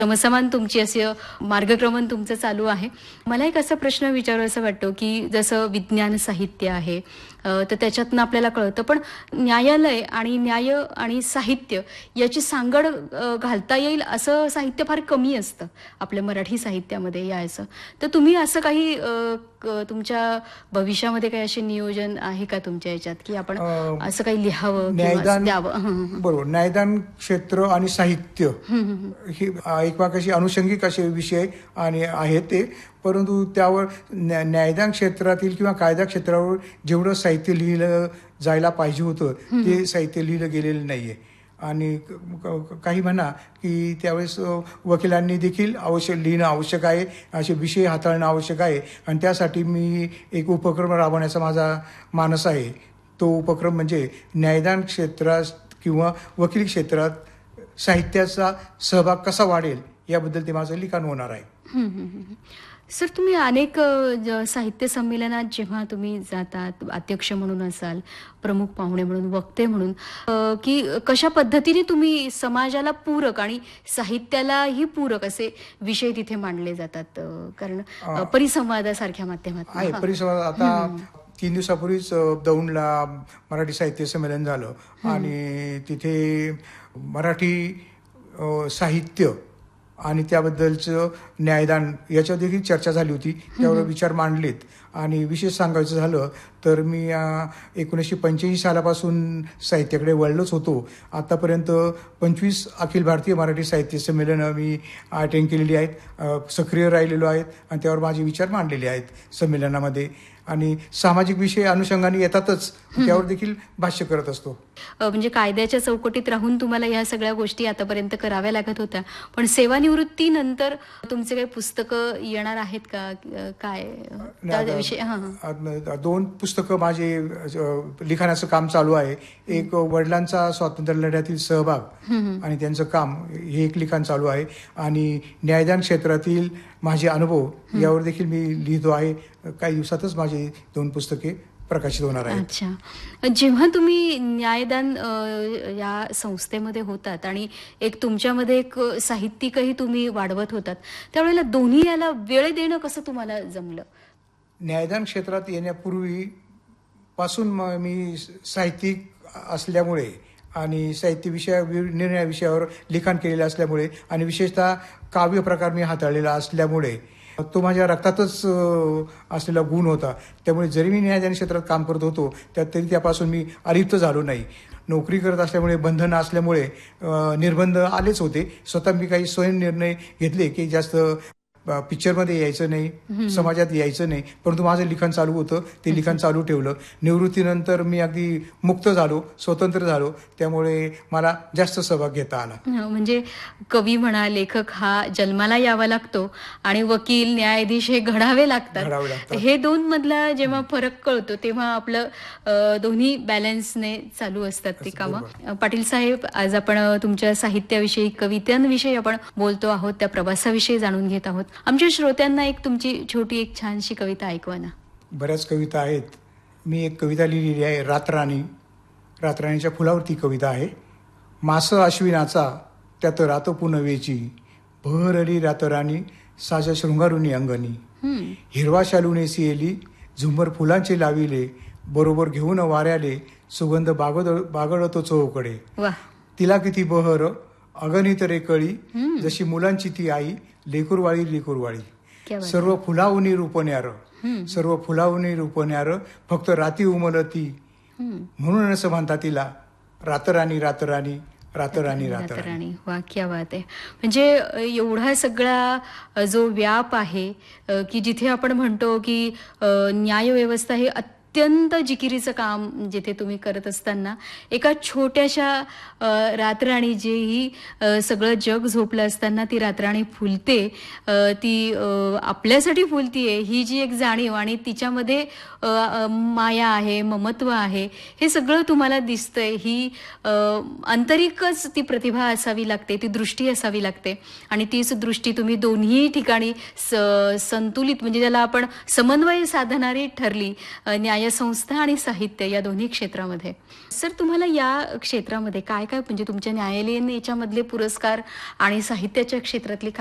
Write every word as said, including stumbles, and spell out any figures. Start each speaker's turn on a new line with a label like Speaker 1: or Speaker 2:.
Speaker 1: समसमान तुमची असे मार्गक्रमण तुमचं चालू आहे. मला एक असा प्रश्न विचारावासा वाटतो, की जसं विज्ञान साहित्य आहे, अ, तर त्याच्यातनं आपल्याला कळतं. पण न्यायालय आणि न्याय आणि साहित्य याची सांगड अ, घालता येईल असं साहित्य फार कमी असतं आपल्या मराठी साहित्यामध्ये यायचं. तर तुम्ही असं काही अ, क तुमच्या भविष्यामध्ये काही असे नियोजन आहे का तुमच्या ह्याच्यात, की आपण
Speaker 2: अ,
Speaker 1: असं काही लिहावं किंवा असं
Speaker 2: न्यायदान
Speaker 1: द्यावं? हं, हं, हं.
Speaker 2: बरोबर. न्यायदान क्षेत्र आणि साहित्य
Speaker 1: हं, हं, हं.
Speaker 2: ही एकमेकांशी अनुषंगिक असे विषय आणि आहेत ते. परंतु त्यावर न्या न्यायदान क्षेत्रातील किंवा कायदा क्षेत्रावर जेवढं साहित्य लिहिलं जायला पाहिजे होतं ते साहित्य लिहिलं गेलेलं नाहीये. आणि क- क- काही म्हणा की त्यावेळेस अ, वकिलांनी देखील आवश्यक लिहिणं आवश्यक आहे, असे विषय हाताळणं आवश्यक आहे. आणि त्यासाठी मी एक उपक्रम राबवण्याचा माझा मानस आहे. तो उपक्रम म्हणजे न्यायदान क्षेत्रात किंवा वकील क्षेत्रात साहित्याचा सहभाग कसा वाढेल याबद्दल ते माझं लिखाण होणार आहे.
Speaker 1: हं, हं, हं, हं. सर, तुम्ही अनेक अ, ज साहित्य संमेलनात जेव्हा तुम्ही जातात, अध्यक्ष म्हणून असाल, प्रमुख पाहुणे म्हणून, वक्ते म्हणून, अ, की कशा पद्धतीने तुम्ही समाजाला पूरक आणि साहित्यालाही पूरक असे विषय तिथे मांडले जातात, अ, कारण अ, परिसंवादासारख्या माध्यमातून?
Speaker 2: आहे
Speaker 1: हां.
Speaker 2: परिसंवाद. आता तीन दिवसापूर्वीच अ, दौंडला मराठी साहित्य संमेलन झालं आणि तिथे मराठी अ, साहित्य आणि त्याबद्दलचं न्यायदान याच्यावर देखील चर्चा झाली होती. त्यावर विचार मांडलेत. आणि विशेष सांगायचं झालं तर मी एकोणीसशे पंच्याऐंशी सालापासून साहित्याकडे वळलोच होतो. आतापर्यंत पंचवीस अखिल भारतीय मराठी साहित्य संमेलनं मी अटेंड केलेली आहेत, अ, सक्रिय राहिलेलो आहेत आणि त्यावर माझे विचार मांडलेले आहेत संमेलनामध्ये. आणि सामाजिक विषय अनुषंगाने येतातच, त्यावर देखील भाष्य करत असतो.
Speaker 1: अ, म्हणजे कायद्याच्या चौकटीत राहून तुम्हाला या सगळ्या गोष्टी आतापर्यंत कराव्या लागत होत्या. पण सेवानिवृत्तीनंतर तुमचे काही पुस्तकं येणार आहेत का? अ, काय त्या विषयी? हां, हां.
Speaker 2: अ, दोन पुस्तकं माझे अ, लिखाणाचं काम चालू आहे. एक वडिलांचा स्वातंत्र्य लढ्यातील सहभाग आणि त्यांचं काम, हे एक लिखाण चालू आहे. आणि न्यायदान क्षेत्रातील माझे अनुभव यावर देखील मी लिहितो आहे. काही दिवसातच माझी दोन पुस्तके प्रकाशित होणार आहेत.
Speaker 1: अच्छा. जेव्हा तुम्ही न्यायदान अ, या संस्थेमध्ये होतात आणि एक तुमच्यामध्ये एक साहित्यिकही तुम्ही वाढवत होतात, त्यावेळेला दोन्ही याला वेळ देणं कसं तुम्हाला जमलं?
Speaker 2: न्यायदान क्षेत्रात येण्यापूर्वी पासून म- मी साहित्यिक असल्यामुळे आणि साहित्य विषया निर्णय विषयावर लिखाण केलेलं असल्यामुळे आणि विशेषतः काव्य प्रकार मी हाताळलेला असल्यामुळे तो माझ्या रक्तातच अ, असलेला गुण होता. त्यामुळे जरी मी न्यायदान क्षेत्रात काम करत होतो त्यात तरी त्यापासून मी अलिप्त झालो नाही. नोकरी करत असल्यामुळे, बंधनं असल्यामुळे अ, निर्बंध आलेच होते. स्वतः मी काही स्वयं निर्णय घेतले की जास्त अ, पिक्चरमध्ये यायचं नाही, समाजात यायचं नाही. परंतु माझं लिखाण चालू होतं, ते लिखाण चालू ठेवलं. निवृत्तीनंतर मी अगदी मुक्त झालो, स्वतंत्र झालो. त्यामुळे मला जास्त सहभाग घेता आला.
Speaker 1: हं, म्हणजे कवी म्हणा, लेखक हा जन्माला यावा लागतो आणि वकील, न्यायाधीश हे घडावे लागतात.
Speaker 2: घडावे लागतात.
Speaker 1: हे दोन मधला जेव्हा फरक कळतो तेव्हा आपलं अ, दोन्ही बॅलन्सने चालू असतात ती कामं. अ, पाटील साहेब, आज आपण अ, तुमच्या साहित्याविषयी, कवितांविषयी आपण बोलतो आहोत, त्या प्रवासाविषयी जाणून घेत आहोत. आमच्या श्रोत्यांना एक तुमची छोटी एक छानशी कविता ऐकवा ना.
Speaker 2: बऱ्याच कविता आहेत. मी एक कविता लिहिलेली आहे, रातराणी. रातराणीच्या फुलावरती कविता आहे. मास अश्विनाचा त्यात रात पुनवेची, भरली रातराणी साजा शृंगारुनी अंगणी.
Speaker 1: हं.
Speaker 2: हिरवा शालूने सिएली झुंबर फुलांचे लाविले, बरोबर घेऊन वाऱ्याले सुगंध बागड बागडतो चोहोकडे.
Speaker 1: वा.
Speaker 2: तिला किती बहर अगणित रे कळी, जशी मुलांची ती आई लेकुरवाळी लेकुरवाळी.
Speaker 1: क्या बात.
Speaker 2: सर्व फुलावणी रूपण्यार, सर्व फुलावणी रूपण्यार, फक्त राती उमलती
Speaker 1: हं.
Speaker 2: म्हणून असं म्हणतात तिला रातराणी रातराणी रातराणी रातराणी.
Speaker 1: रातराणी. वा, क्या बात आहे. म्हणजे अ, एवढा सगळा अ, जो व्याप आहे, अ, की जिथे आपण म्हणतो की अ, न्यायव्यवस्था हे अत्यंत जिकिरीचं काम जिथे तुम्ही करत असताना एका छोट्याशा अ, रातराणी, जेही अ, सगळं जग झोपलं असताना ती रातराणी फुलते, अ, ती अ, आपल्यासाठी फुलतीये ही जी एक जाणीव आणि तिच्यामध्ये अ, अ, माया आहे, ममत्व आहे, हे सगळं तुम्हाला दिसतंय. ही अ, आंतरिकच ती प्रतिभा असावी लागते, ती दृष्टी असावी लागते आणि तीच दृष्टी तुम्ही दोन्ही ठिकाणी स संतुलित, म्हणजे ज्याला आपण समन्वय साधणारी ठरली, अ, न्याय न्यायसंस्था आणि साहित्य या दोन्ही क्षेत्रामध्ये. सर, तुम्हाला या क्षेत्रामध्ये काय काय म्हणजे तुमच्या न्यायालयीन याच्यामधले पुरस्कार आणि साहित्याच्या क्षेत्रातली